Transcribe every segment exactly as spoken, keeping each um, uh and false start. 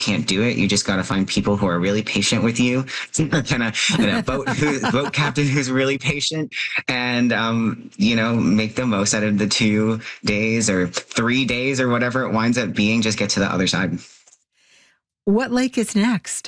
can't do it. You just got to find people who are really patient with you, and a, and a boat who, boat captain who's really patient, and um, you know, make the most out of the two days or three days or whatever it winds up being. Just get to the other side. What lake is next?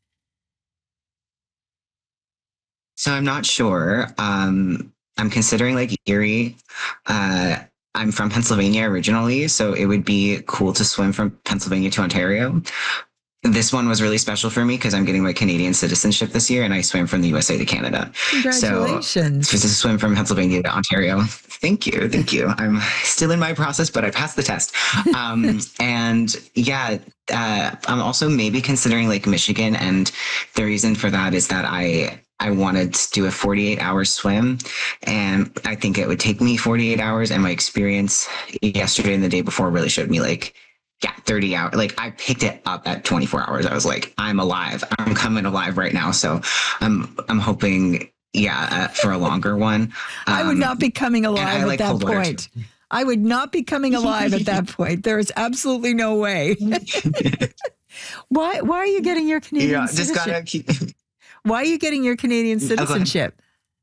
So I'm not sure. Um, I'm considering Lake Erie. Uh, I'm from Pennsylvania originally, so it would be cool to swim from Pennsylvania to Ontario. This one was really special for me because I'm getting my Canadian citizenship this year, and I swim from the U S A to Canada. Congratulations. So to swim from Pennsylvania to Ontario. Thank you. Thank you. I'm still in my process, but I passed the test. Um, and yeah, uh, I'm also maybe considering Lake Michigan. And the reason for that is that I I wanted to do a forty-eight hour swim, and I think it would take me forty-eight hours. And my experience yesterday and the day before really showed me like, yeah, thirty hours. Like I picked it up at twenty-four hours. I was like, I'm alive. I'm coming alive right now. So I'm, I'm hoping, yeah, uh, for a longer one. Um, I would not be coming alive at like that point. I would not be coming alive at that point. There is absolutely no way. why, why are you getting your Canadian yeah, citizenship? just gotta keep... Why are you getting your Canadian citizenship?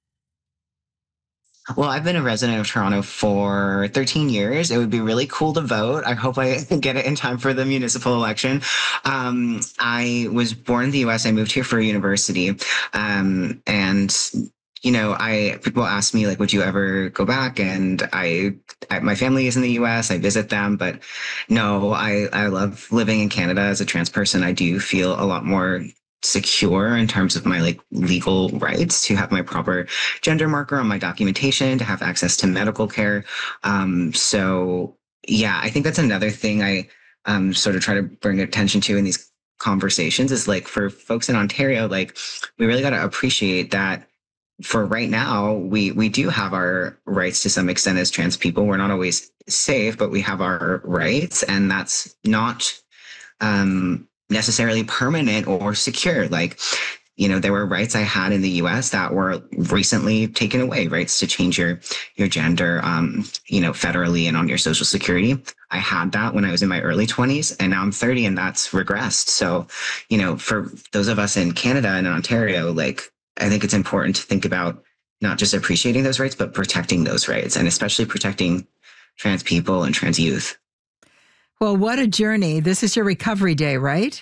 Well, I've been a resident of Toronto for thirteen years. It would be really cool to vote. I hope I get it in time for the municipal election. Um, I was born in the U S. I moved here for university. Um, and, you know, I people ask me, like, would you ever go back? And I, I my family is in the U S. I visit them. But no, I, I love living in Canada as a trans person. I do feel a lot more secure in terms of my like legal rights to have my proper gender marker on my documentation, to have access to medical care. Um, so yeah, I think that's another thing I um, sort of try to bring attention to in these conversations is like for folks in Ontario, like we really got to appreciate that for right now, we, we do have our rights to some extent as trans people. We're not always safe, but we have our rights, and that's not, um, necessarily permanent or secure. Like, you know, there were rights I had in the U S that were recently taken away, rights to change your, your gender, um, you know, federally and on your social security. I had that when I was in my early twenties, and now I'm thirty and that's regressed. So, you know, for those of us in Canada and Ontario, like, I think it's important to think about not just appreciating those rights, but protecting those rights, and especially protecting trans people and trans youth. Well, what a journey. This is your recovery day, right?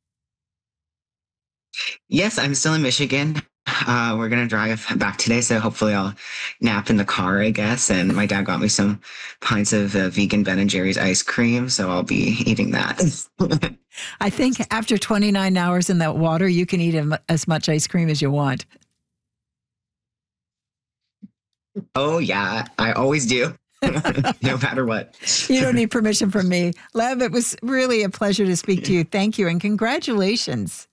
Yes, I'm still in Michigan. Uh, we're going to drive back today, so hopefully I'll nap in the car, I guess. And my dad got me some pints of uh, vegan Ben and Jerry's ice cream, so I'll be eating that. I think after twenty-nine hours in that water, you can eat as much ice cream as you want. Oh, yeah, I always do. No matter what. You don't need permission from me. Lev, it was really a pleasure to speak to you. Thank you, and congratulations.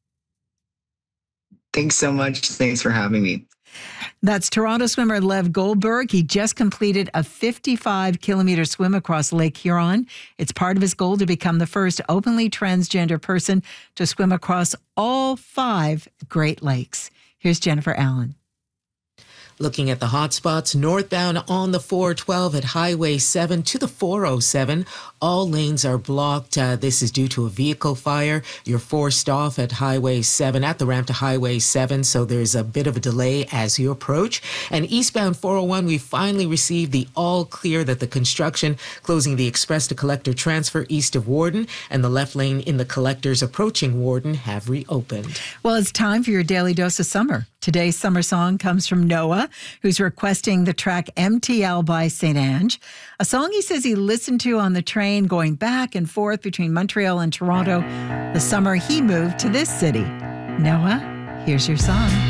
Thanks so much. Thanks for having me. That's Toronto swimmer Lev Goldberg. He just completed a fifty-five kilometer swim across Lake Huron. It's part of his goal to become the first openly transgender person to swim across all five Great Lakes. Here's Jennifer Allen. Looking at the hotspots, northbound on the four twelve at Highway seven to the four oh seven. All lanes are blocked. Uh, this is due to a vehicle fire. You're forced off at Highway seven, at the ramp to Highway seven, so there's a bit of a delay as you approach. And eastbound four oh one, we finally received the all clear that the construction closing the express to collector transfer east of Warden and the left lane in the collectors approaching Warden have reopened. Well, it's time for your Daily Dose of Summer. Today's summer song comes from Noah, who's requesting the track M T L by Saint Ange, a song he says he listened to on the train going back and forth between Montreal and Toronto the summer he moved to this city. Noah, here's your song.